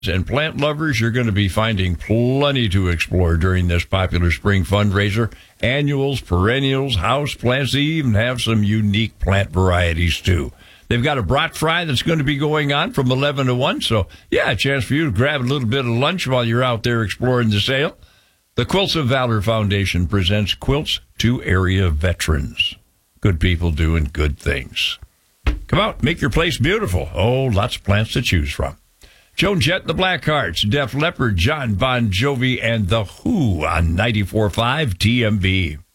And plant lovers, you're going to be finding plenty to explore during this popular spring fundraiser. Annuals, perennials, house plants, they even have some unique plant varieties, too. They've got a brat fry that's going to be going on from 11 to 1. So, yeah, a chance for you to grab a little bit of lunch while you're out there exploring the sale. The Quilts of Valor Foundation presents quilts to area veterans. Good people doing good things. Come out, make your place beautiful. Oh, lots of plants to choose from. Joan Jett, the Blackhearts, Def Leppard, John Bon Jovi, and The Who on 94.5 TMB.